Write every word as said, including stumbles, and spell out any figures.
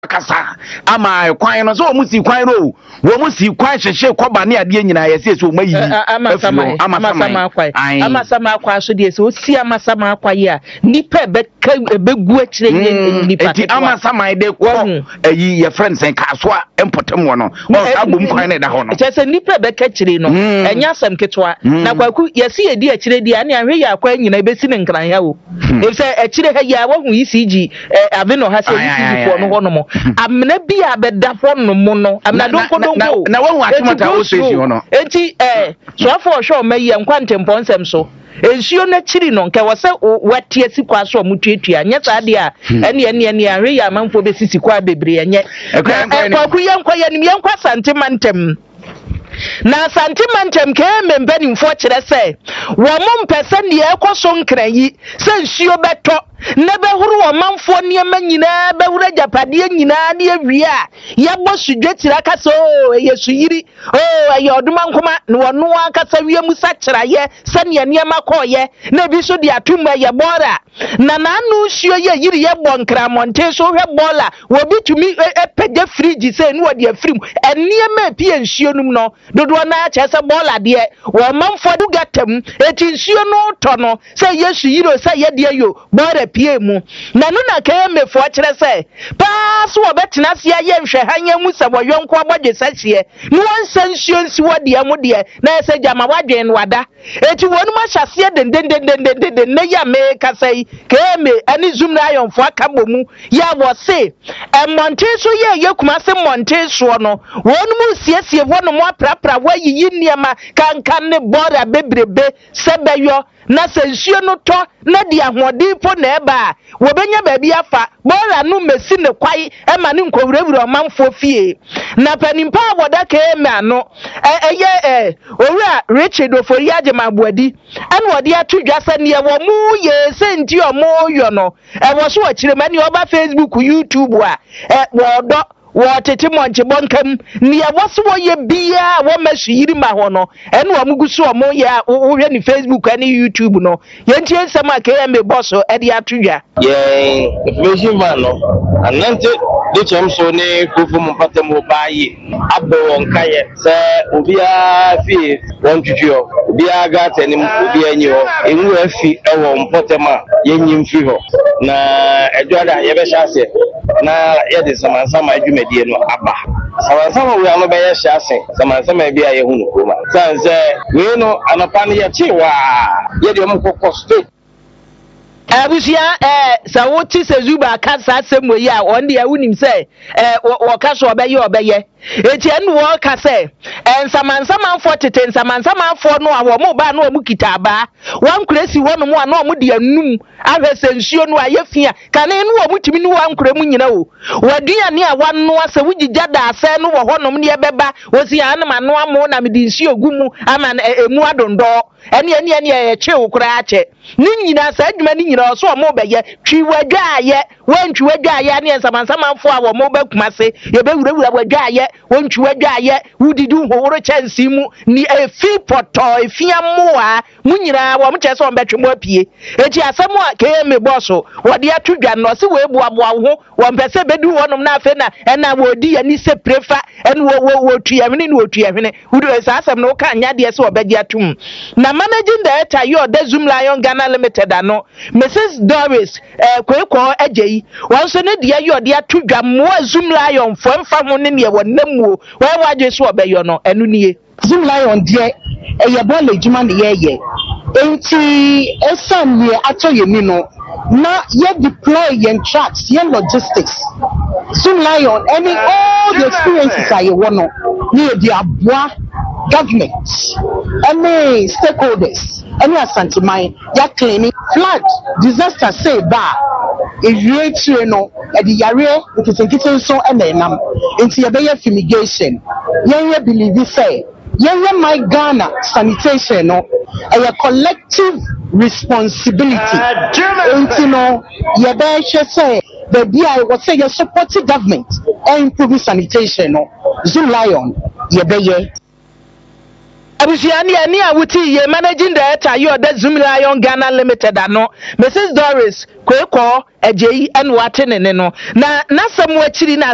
kasa ama kwan no so o musi kwan ro wo musi kwan hyehye koba ne ade nyina ye se so mayi ama sama ama sama kwai ama sama kwa so de se o si ama sama kwai a nipa be begu akire nipa enti ama sama de ko ayi ye friends en kasoa empotem wo no o sabum kwan ne da ho no che se nipa be ka kire no enya asem ketwa na kwaku ye se ye di akire di ane ahwe ya kwa nyina be si ne nkran ya wo e se akire ha ya wo hu E C G ave no ha se E C G fo no ho no mo amna bi abeda fo no mo no amna donko donko na wo hu atomata o so ho no enti eh so afo hwe o mayi enkwantempon nsem so ensuo na chiri no nke wose watie sikwa so mutuatua nya saade a ene ene ene ahwe ya manfo be sisikwa bebre enye ekwa ku yenkwa yenim yenkwa santemantem na santemantem ke membeni mfo kire se wo mo mpese ne ekoso nkran se nsuo beto na behuru wo manfo niema nyina behuru japade nyina ne awia ya bosudwe tira kasa o yesu yiri o aye oduma nkoma ne wono akasa wiemu sakiraye se ne niema koye na bi so de atumba ye bora na nanu suo ye yiri ye bonkra monte so hwe bola wo bitumi epege fridge se ne wo de afrim eniema pie nsuo num no dodo na cha se bola de wo manfo du gatam eti nsuo no to no se yesu yiro se ye de yo bora pie mu na no na ka mefo kire se pa so obetena se ye nhwe hanya mu se wo yonko abodwe sahie no wansan nsuo nsi wo de mu de na se jama wadwen wada eti wonu ma hyase den den den den den na ya me ka sai ka me ani zoom na ayonfo aka bomu ya wo se e monte so ye ye kuma se monte so no wonu mu siesie wonu mu aprapra wa yiyi niema kankan ne bora bebrebe sebeyo na sensuo no to na di ahodi po na eba wo benya ba bi afa bora no mesi ne kwai e ma ne nkowurawura omanfo fie na panimpa aboda ka eme ano eye eh owura Richard Ofori Agemabuadi an wodi atudwa se ne wo mu ye senti omo yo no e wo so akire mani oba Facebook YouTube a e wo do wo tete monche bonkam ne wo so wo ye bia wo mahiri ma ho no ene wo mugusu omo ye wo hwe ni Facebook ani YouTube no ye ntie nsem a ka me boss e de atudwa ye information man no anante de chem so ne kofu mu patam obaye abo wonkaye se obi a fi won twitwo obi a ga tanim obi anyi ho enwu afi e wo mpotema ye nyim fi ho na edwada ye be hyase na ye de samansama adwumedie no aba samansama we ano be ye hyase samansama bia ye hunu koma sanse we no anapa ne ye chiwa ye de mo kokko state abusia eh sawoti sezuba kasa semwe ya on de awunim se eh wo kaso obeye obeye eti enu wo kase ensamansama afo tete ensamansama afo no awo mo ba no mu kitaba wan kuresi wono mu ano mo de anum ahwese nsuo no ayefia kan enu wo mutimi no wan kure mu nyina o waduane a wanno ase wugigya da ase no wo honom ne ebeba wosi anam ano amo na medi nsuo gumu ama emu adondo ene ene ene ye chew kura ache ni nyina sa adwuma ni nyina so mo beye twi wadwaaye wantwi wadwaaye ne ensamansama afo a wo mo ba kumase ye be wurawura wadwaaye wontu wadwaaye wudidu horo chansi mu ni efi poto efia moa munyira wo mche so mbetwe mo apie eti asemu a ke me bosso wode atudwa no se we buaboa ho wo mpese bedu wonom na afe na ena wodi ya ni se prefa en wo wo tuamene ni wotuamene wudu esa asem no ka anya de se obedi atum na managing director yo de Zoom Lion Ghana Limited ano Missus Doris eh kweko ajeyi wonso ne de yo de atudwa mo Zoom Lion fo mfa ho ne ne wonam wo wa waje so obeyo no enu nie Zoom Lion de eye bole ejuma ne yeye enti esam ye ato ye mi no na ye deploy yen tracks yen logistics Zoom Lion any all the experiences are you no ne di aboa government any stakeholders any asantimai ya claiming flood disaster say ba ewie tire no e di yare nkitinkiti so e na enam enti ye be ye fumigation yen ye believe say yen my Ghana sanitation no a collective responsibility enti no ye be hwe say the B I was say you support the government and improve sanitation no Zoom Lion ye be ye abusiani ani awuti ye managing director yo de Zoom Lion Ghana Limited ano Missus Doris kweko ajeyi en wate ne no na nasam wachiri na